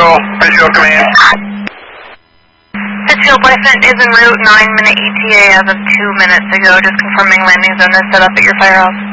Pittsfield Command. Pittsfield Bison is en route, 9-minute ETA as of 2 minutes ago. Just confirming landing zone is set up at your firehouse.